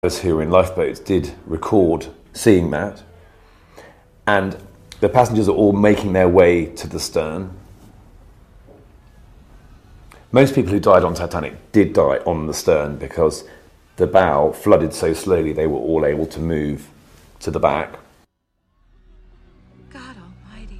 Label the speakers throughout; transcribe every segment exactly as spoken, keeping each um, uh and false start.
Speaker 1: Those who were in lifeboats did record seeing that, and the passengers are all making their way to the stern. Most people who died on Titanic did die on the stern because the bow flooded so slowly they were all able to move to the back.
Speaker 2: God almighty.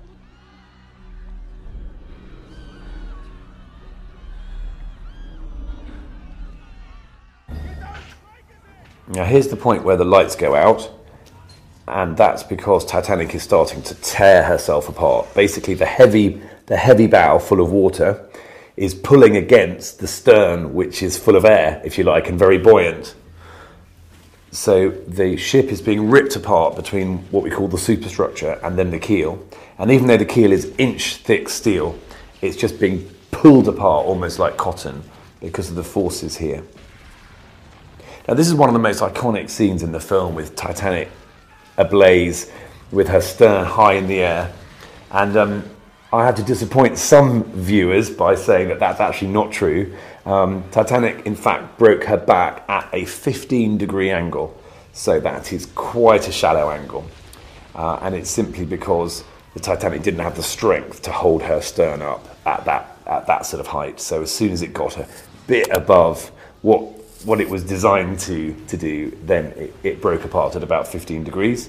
Speaker 1: Now here's the point where the lights go out, and that's because Titanic is starting to tear herself apart. Basically the heavy, the heavy bow full of water is pulling against the stern, which is full of air, if you like, and very buoyant. So the ship is being ripped apart between what we call the superstructure and then the keel. And even though the keel is inch-thick steel, it's just being pulled apart almost like cotton because of the forces here. Now this is one of the most iconic scenes in the film, with Titanic ablaze, with her stern high in the air. And um, I had to disappoint some viewers by saying that that's actually not true. Um, Titanic, in fact, broke her back at a fifteen degree angle. So that is quite a shallow angle. Uh, and it's simply because the Titanic didn't have the strength to hold her stern up at that, at that sort of height. So as soon as it got a bit above what, what it was designed to, to do, then it, it broke apart at about fifteen degrees.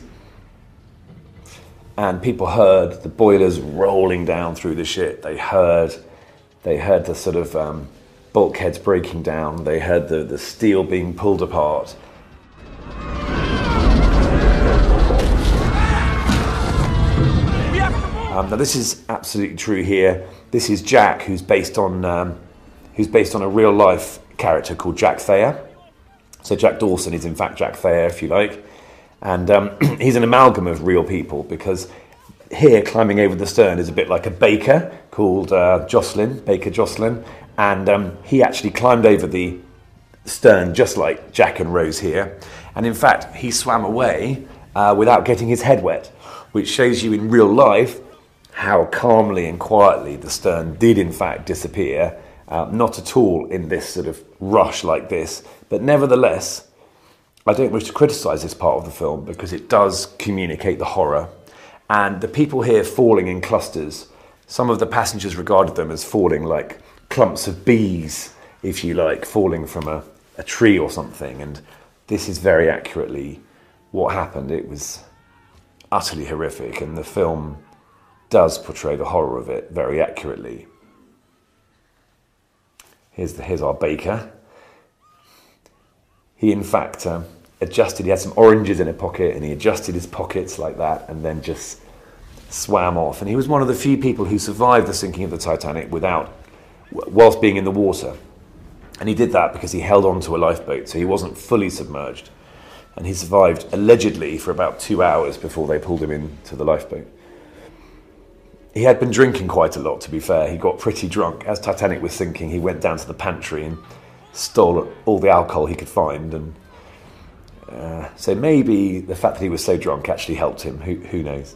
Speaker 1: And people heard the boilers rolling down through the ship. They heard, they heard the sort of um, bulkheads breaking down. They heard the, the steel being pulled apart. Um, now this is absolutely true here. This is Jack, who's based on um, who's based on a real life character called Jack Thayer. So Jack Dawson is in fact Jack Thayer, if you like. And um, he's an amalgam of real people, because here, climbing over the stern, is a bit like a baker called uh, Jocelyn, Baker Jocelyn. And um, he actually climbed over the stern just like Jack and Rose here. And in fact, he swam away uh, without getting his head wet, which shows you in real life how calmly and quietly the stern did in fact disappear. Uh, not at all in this sort of rush like this, but nevertheless, I don't wish to criticise this part of the film because it does communicate the horror. And the people here falling in clusters, some of the passengers regarded them as falling like clumps of bees, if you like, falling from a, a tree or something. And this is very accurately what happened. It was utterly horrific, and the film does portray the horror of it very accurately. Here's, the, here's our baker. He, in fact, um, adjusted, he had some oranges in a pocket, and he adjusted his pockets like that and then just swam off. And he was one of the few people who survived the sinking of the Titanic without, whilst being in the water. And he did that because he held on to a lifeboat, so he wasn't fully submerged. And he survived, allegedly, for about two hours before they pulled him into the lifeboat. He had been drinking quite a lot, to be fair. He got pretty drunk. As Titanic was sinking, he went down to the pantry and stole all the alcohol he could find, and uh, so maybe the fact that he was so drunk actually helped him. Who, who knows?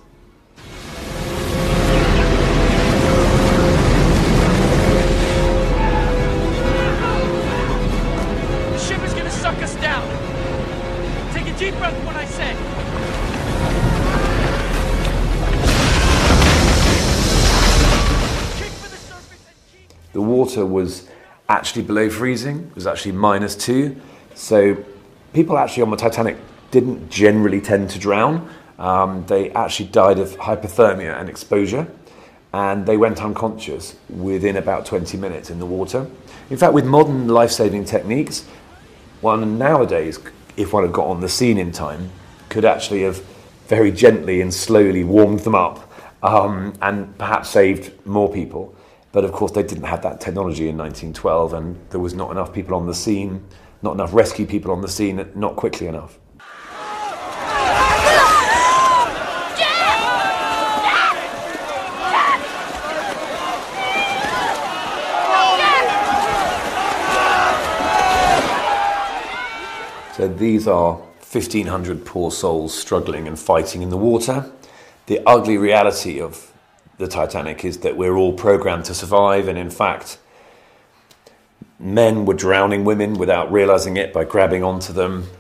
Speaker 3: The ship is going to suck us down. Take a deep breath when I say. Kick for the surface and keep.
Speaker 1: The water was actually below freezing. It was actually minus two. So people actually on the Titanic didn't generally tend to drown. Um, they actually died of hypothermia and exposure, and they went unconscious within about twenty minutes in the water. In fact, with modern life-saving techniques, one nowadays, if one had got on the scene in time, could actually have very gently and slowly warmed them up um, and perhaps saved more people. But of course, they didn't have that technology in nineteen twelve, and there was not enough people on the scene, not enough rescue people on the scene, not quickly enough. So these are fifteen hundred poor souls struggling and fighting in the water. The ugly reality of the Titanic is that we're all programmed to survive, and in fact, men were drowning women without realising it by grabbing onto them.